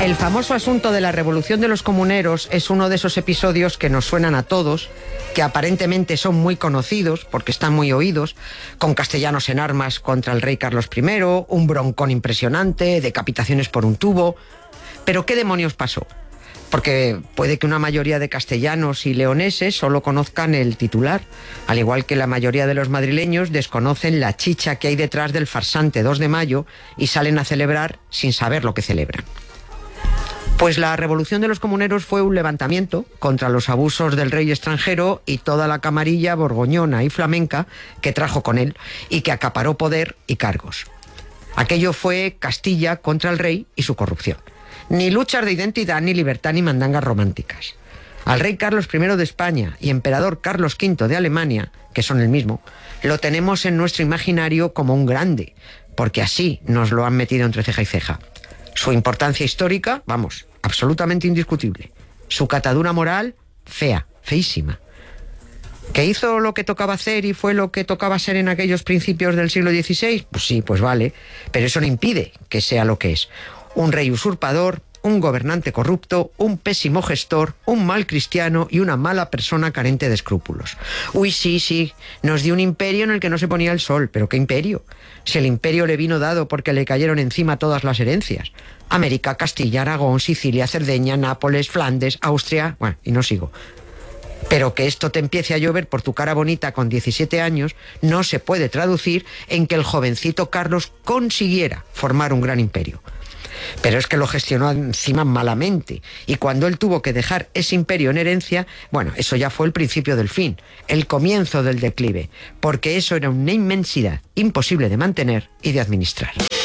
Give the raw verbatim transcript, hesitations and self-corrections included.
El famoso asunto de la revolución de los comuneros es uno de esos episodios que nos suenan a todos, que aparentemente son muy conocidos porque están muy oídos, con castellanos en armas contra el rey Carlos primero, un broncón impresionante, decapitaciones por un tubo. ¿Pero qué demonios pasó? Porque puede que una mayoría de castellanos y leoneses solo conozcan el titular, al igual que la mayoría de los madrileños desconocen la chicha que hay detrás del farsante dos de mayo y salen a celebrar sin saber lo que celebran. Pues la revolución de los comuneros fue un levantamiento contra los abusos del rey extranjero y toda la camarilla borgoñona y flamenca que trajo con él y que acaparó poder y cargos. Aquello fue Castilla contra el rey y su corrupción. Ni luchas de identidad, ni libertad, ni mandangas románticas. Al rey Carlos primero de España y emperador Carlos quinto de Alemania, que son el mismo, lo tenemos en nuestro imaginario como un grande, porque así nos lo han metido entre ceja y ceja. Su importancia histórica, vamos, absolutamente indiscutible. Su catadura moral, fea, feísima. ¿Que hizo lo que tocaba hacer y fue lo que tocaba ser en aquellos principios del siglo dieciséis? Pues sí, pues vale, pero eso no impide que sea lo que es. Un rey usurpador, un gobernante corrupto, un pésimo gestor, un mal cristiano y una mala persona carente de escrúpulos. Uy, sí, sí, nos dio un imperio en el que no se ponía el sol, pero ¿qué imperio? Si el imperio le vino dado porque le cayeron encima todas las herencias. América, Castilla, Aragón, Sicilia, Cerdeña, Nápoles, Flandes, Austria... Bueno, y no sigo. Pero que esto te empiece a llover por tu cara bonita con diecisiete años no se puede traducir en que el jovencito Carlos consiguiera formar un gran imperio. Pero es que lo gestionó encima malamente, y cuando él tuvo que dejar ese imperio en herencia, bueno, eso ya fue el principio del fin, el comienzo del declive, porque eso era una inmensidad imposible de mantener y de administrar.